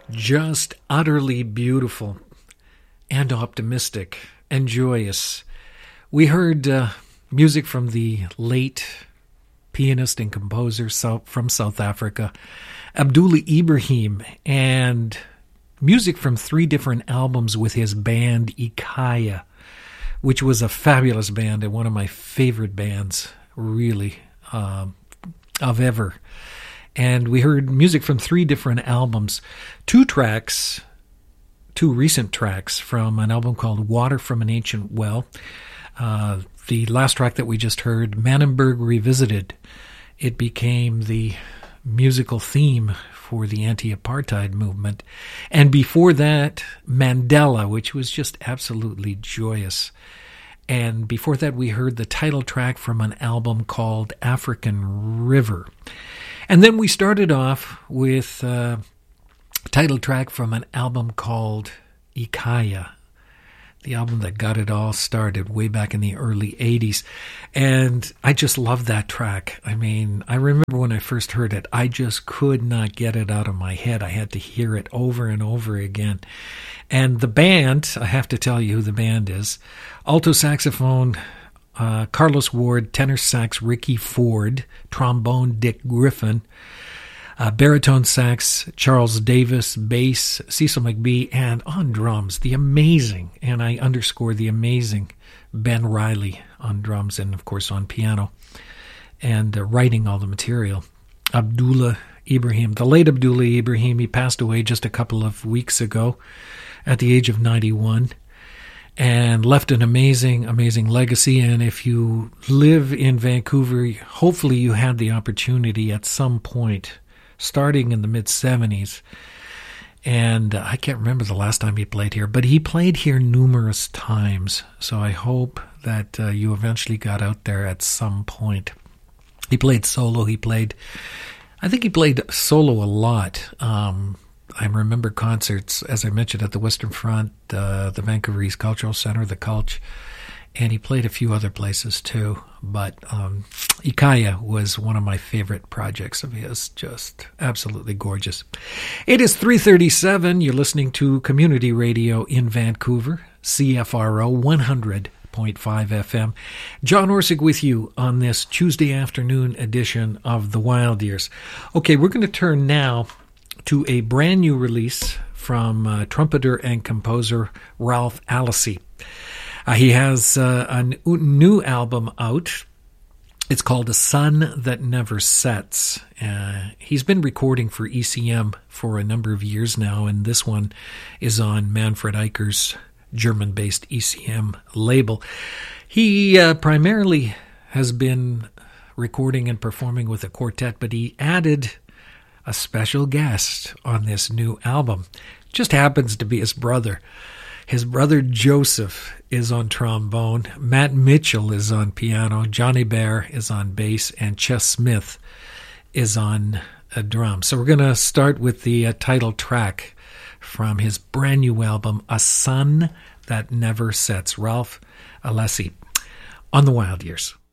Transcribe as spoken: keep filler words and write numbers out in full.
Just utterly beautiful and optimistic and joyous. We heard uh, music from the late pianist and composer from South Africa, Abdullah Ibrahim, and music from three different albums with his band Ikaya, which was a fabulous band and one of my favorite bands, really, uh, of ever. And we heard music from three different albums, two tracks, two recent tracks from an album called Water from an Ancient Well. Uh, the last track that we just heard, Manenberg Revisited, it became the musical theme for the anti-apartheid movement. And before that, Mandela, which was just absolutely joyous. And before that, we heard the title track from an album called African River. And then we started off with uh, a title track from an album called Ikaya, the album that got it all started way back in the early eighties. And I just love that track. I mean, I remember when I first heard it, I just could not get it out of my head. I had to hear it over and over again. And the band, I have to tell you who the band is, alto saxophone, Uh, Carlos Ward, tenor sax Ricky Ford, trombone Dick Griffin, uh, baritone sax Charles Davis, bass Cecil McBee, and on drums the amazing, and I underscore the amazing, Ben Riley on drums and of course on piano, and uh, writing all the material, Abdullah Ibrahim, the late Abdullah Ibrahim. He passed away just a couple of weeks ago at the age of ninety-one. And left an amazing, amazing legacy. And if you live in Vancouver, hopefully you had the opportunity at some point, starting in the mid-seventies. And uh, I can't remember the last time he played here, but he played here numerous times. So I hope that uh, you eventually got out there at some point. He played solo. He played, I think he played solo a lot. Um, I remember concerts, as I mentioned, at the Western Front, uh, the Vancouver East Cultural Center, the Culch, and he played a few other places too. But um, Ikaya was one of my favorite projects of his, just absolutely gorgeous. It is three thirty-seven. You're listening to Community Radio in Vancouver, C F R O one hundred point five F M. John Orsig with you on this Tuesday afternoon edition of The Wild Years. Okay, we're going to turn now to a brand new release from uh, trumpeter and composer Ralph Alessi. Uh, he has uh, a n- new album out. It's called The Sun That Never Sets. Uh, he's been recording for E C M for a number of years now, and this one is on Manfred Eicher's German-based E C M label. He uh, primarily has been recording and performing with a quartet, but he added a special guest on this new album. Just happens to be his brother. His brother Joseph is on trombone, Matt Mitchell is on piano, Johnny Bear is on bass, and Ches Smith is on a drum. So we're going to start with the uh, title track from his brand new album, A Sun That Never Sets. Ralph Alessi on The Wild Years.